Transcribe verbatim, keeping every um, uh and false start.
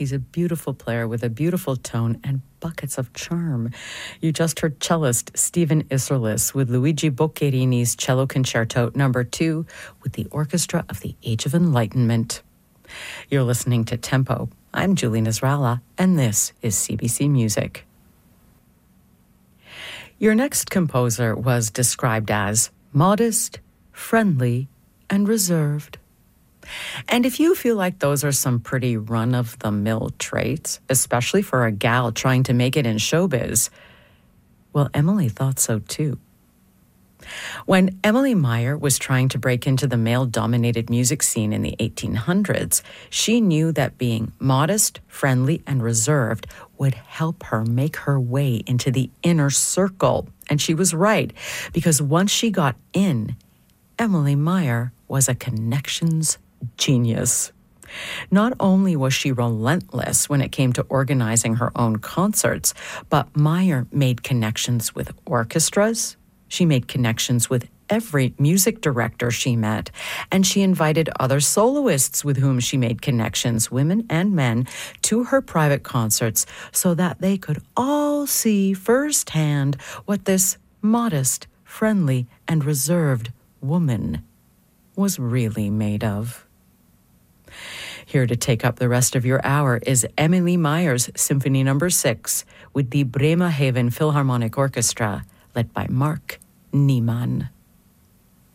He's a beautiful player with a beautiful tone and buckets of charm. You just heard cellist Stephen Isserlis with Luigi Boccherini's Cello Concerto number two with the Orchestra of the Age of Enlightenment. You're listening to Tempo. I'm Julie Nasrallah, and this is C B C Music. Your next composer was described as modest, friendly, and reserved. And if you feel like those are some pretty run-of-the-mill traits, especially for a gal trying to make it in showbiz, well, Emily thought so too. When Emily Meyer was trying to break into the male-dominated music scene in the eighteen hundreds, she knew that being modest, friendly, and reserved would help her make her way into the inner circle. And she was right, because once she got in, Emily Meyer was a connections genius. Not only was she relentless when it came to organizing her own concerts, but Meyer made connections with orchestras. She made connections with every music director she met, and she invited other soloists with whom she made connections, women and men, to her private concerts so that they could all see firsthand what this modest, friendly, and reserved woman was really made of. Here to take up the rest of your hour is Emily Meyer's Symphony Number Six with the Bremerhaven Philharmonic Orchestra, led by Mark Niemann.